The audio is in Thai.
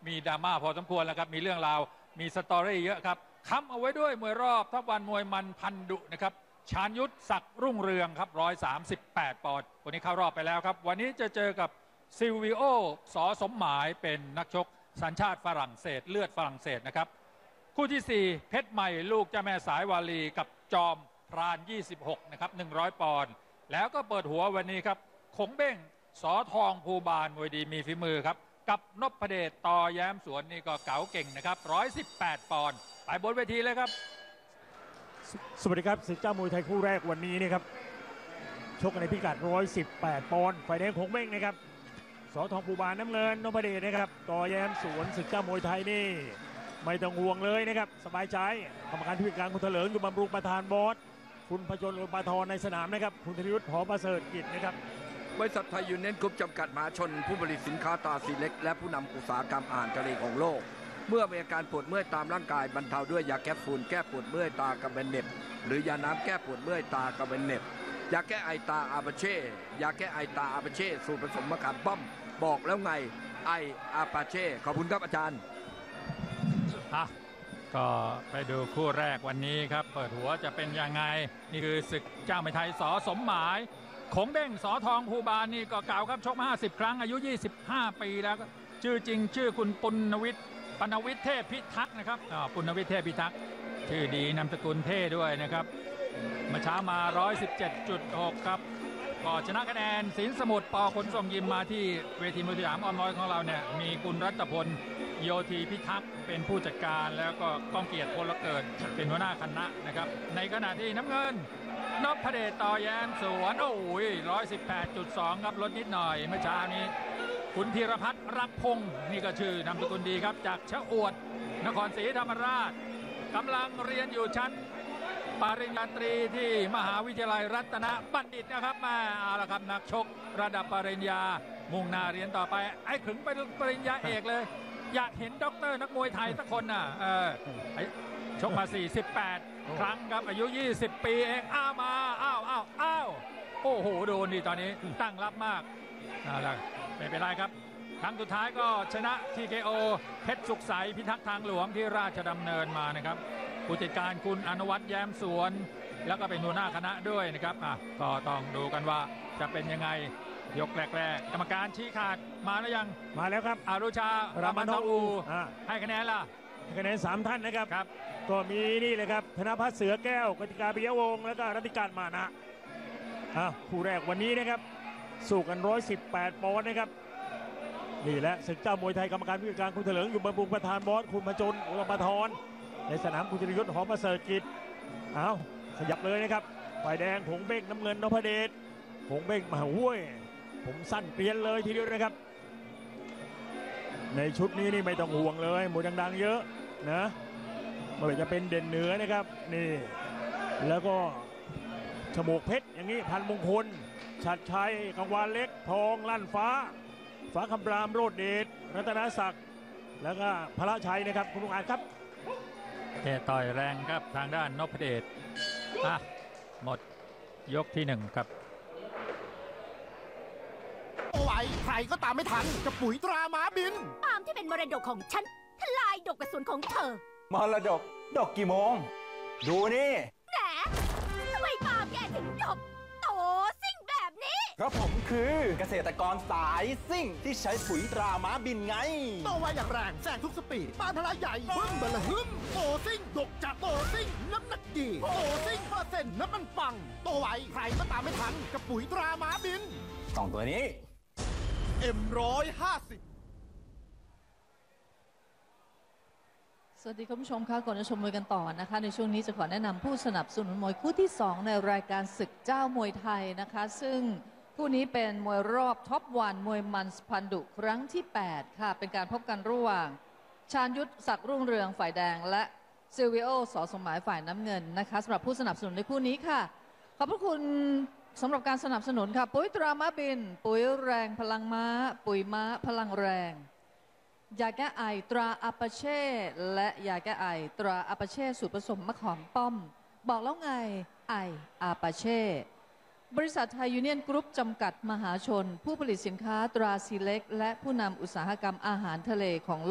มีดราม่าพอสมควรแล้วครับมีเรื่องราวมีสตอรี่เยอะครับค้ำเอาไว้ด้วยมวยรอบท็อปวันมวยมันพันดุนะครับชาญยุทธศักดิ์รุ่งเรืองครับ138 ปอนด์คนนี้เข้ารอบไปแล้วครับวันนี้จะเจอกับซิลวิโอสอสมหมายเป็นนักชกสัญชาติฝรั่งเศสเลือดฝรั่งเศสนะครับคู่ที่4เพชรใหม่ลูกเจ้าแม่สายวาลีกับจอมพราน26นะครับ100 ปอนด์แล้วก็เปิดหัววันนี้ครับขงเบ้งสอทองภูบาลมวยดีมีฝีมือครับกับนพเดชต่อแย้มสวนนี่ก็เก๋าเก่งนะครับ118 ปอนด์ไปบนเวทีเลยครับสวัสดีครับศึกเจ้ามวยไทยคู่แรกวันนี้นะครับชกกันในพิกัด118 ปอนด์ฝ่ายแดงขงเบ้งนะครับสอทองภูบาลน้ำเงินนพเดชนะครับต่อแย้มสวนศึกเจ้ามวยไทยนี่ไม่ต้องห่วงเลยนะครับสบายใจกรรมการผู้จัดการคุณเถลิงอยู่บำรุงประธานบอสคุณพจน์อุปาทรในสนามนะครับคุณธนยุทธ์ หอประเสริฐกิจนะครับบริษัทไทยยูเนียนกรุ๊ปจำกัดมหาชนผู้ผลิตสินค้าตราสีเล็กและผู้นำอุตสาหกรรมอาหารทะเลของโลกเมื่อมีอาการปวดเมื่อยตามร่างกายบรรเทาด้วยยาแก้ฝุ่นแก้ปวดเมื่อยตากระเบนเน็บหรือยาน้ำแก้ปวดเมื่อยตากระเบนเน็บยาแก้ไอตาอาปาเช่ยาแก้ไอตาอาปาเช่สูตรผสมมะขามป้อมบอกแล้วไงไออาปาเช่ขอบคุณครับอาจารย์ก็ไปดูคู่แรกวันนี้ครับเปิดหัวจะเป็นยังไงนี่คือศึกเจ้ามวยไทยสอสมหมายขงเบ้งสอทองภูบาลนี่ก็เก่าครับชกมา50 ครั้งอายุ25 ปีแล้วชื่อจริงชื่อคุณปุณวิทย์ปนวิทย์เทพพิทักษ์นะครับปุณวิทย์เทพพิทักษ์ชื่อดีนามสกุลเท่ด้วยนะครับเมื่อเช้ามา 117.6 ครับก็ชนะคะแนนสินสมุทรปขนส่งยิมมาที่เวทีมวยสยามออนไลน์ของเราเนี่ยมีคุณรัตพลโยธีพิทักษ์เป็นผู้จัดการแล้วก็ก้องเกียรติพลเกิดเป็นหัวหน้าคณะนะครับในขณะที่น้ำเงินนพเดชต่อแย้มสวนโอ้ย118.2 ครับลดนิดหน่อยเมื่อเช้านี้คุณธีรพัฒน์รักพงศ์นี่ก็ชื่อนามสกุลดีครับจากชะอวดนครศรีธรรมราชกำลังเรียนอยู่ชั้นปริญญาตรีที่มหาวิทยาลัยรัตนบัณฑิตนะครับมาเอาละครับนักชกระดับปริญญามุ่งหน้าเรียนต่อไปไอ้ขึงไปปริญญาเอกเลยอยากเห็นด็อกเตอร์นักมวยไทยสักคนน่ะชกมา48 ครั้งครับอายุ 20 ปีเองมาอ้าวโอ้โหโดนดีตอนนี้ตั้งรับมากไม่เป็นไรครับครั้งสุดท้ายก็ชนะ TKO เพชรสุขใสพิทักษ์ทางหลวงที่ราชดำเนินมานะครับผู้จัดการคุณอนุวัฒน์แย้มสวนแล้วก็เป็นหัวหน้าคณะด้วยนะครับก็ต้องดูกันว่าจะเป็นยังไงยกแรกกรรมการชี้ขาดมาแล้วยังมาแล้วครับอารุชารามันทองอูให้คะแนนล่ะคะแนน3 ท่านนะครับก็มีนี่เลยครับธนภัทรเสือแก้วกติกาปิยวงศ์แล้วก็รัติการมานะคู่แรกวันนี้นะครับสู้กัน118 ปอนด์นะครับนี่แหละศึกเจ้ามวยไทยกรรมการผู้จัดการคุณเถลิงอยู่บำรุงประธานบอสคุณพจน์อุปาทรในสนามคุณธนยุทธ์ หอประเสริฐกิจขยับเลยนะครับฝ่ายแดงขงเบ้งน้ำเงินนพเดชขงเบ้งมาห้วยผมสั้นเปลี่ยนเลยทีเดียวนะครับในชุดนี้นี่ไม่ต้องห่วงเลยมวยดังๆเยอะนะไม่ว่าจะเป็นเด่นเหนือนะครับนี่แล้วก็ฉมวกเพชรอย่างนี้พันมงคลชัดชัยกังวานเล็กทองลั่นฟ้าคำรามโรดเดชรัตนศักดิ์แล้วก็พระชัยนะครับคุณลุงอาจครับต่อยแรงครับทางด้านนพเดชหมดยกที่1ครับโอ้ยใครก็ตามไม่ทันกับปุ๋ยตราม้าบินปาล์มที่เป็นมรดกของฉันทลายดกกระสุนของเธอมรดกดกกี่โมงดูนี่แหมทำไมปาล์มแกถึงดกโตซิ่งแบบนี้เพราะผมคือเกษตรกรสายซิ่งที่ใช้ปุ๋ยตราม้าบินไงโตไวอย่างแรงแซงทุกสปีดปาล์มพลายใหญ่บึ้มเบลฮึมโตซิ่งดกจัดโตซิ่งน้ำหนักดีโตซิ่ง%น้ำมันปังโตไวใครก็ตามไม่ทันกับปุ๋ยตราม้าบิน 2 ตัวนี้ M150 สวัสดีคุณผู้ชมค่ะก่อนจะชมมวยกันต่อนะคะในช่วงนี้จะขอแนะนำผู้สนับสนุนมวยคู่ที่2ในรายการศึกเจ้ามวยไทยนะคะซึ่งคู่นี้เป็นมวยรอบท็อปวันมวยมันพันดุครั้งที่8ค่ะเป็นการพบกันระหว่างชาญยุทธศักดิ์รุ่งเรืองฝ่ายแดงและซิลวิโอสอสมหมายฝ่ายน้ำเงินนะคะสำหรับผู้สนับสนุนในคู่นี้ค่ะขอบพระคุณสำหรับการสนับสนุนค่ะปุ๋ยตราม้าบินปุ๋ยแรงพลังม้าปุ๋ยม้าพลังแรงยาแก้ไอตราอาปาเช่และยาแก้ไอตราอาปาเช่สูตรผสมมะขามป้อมบอกแล้วไงไออาปาเช่บริษัทไทยยูเนียนกรุ๊ปจำกัดมหาชนผู้ผลิตสินค้าตราซีเล็กและผู้นำอุตสาหกรรมอาหารทะเลของ